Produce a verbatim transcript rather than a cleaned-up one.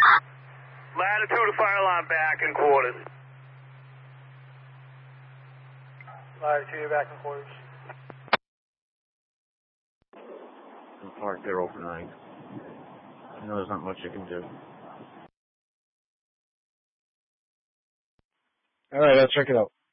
Latitude to fire alarm back in quarters. Latitude back in quarters. I'm parked there overnight. I know there's not much you can do. Alright, I'll check it out.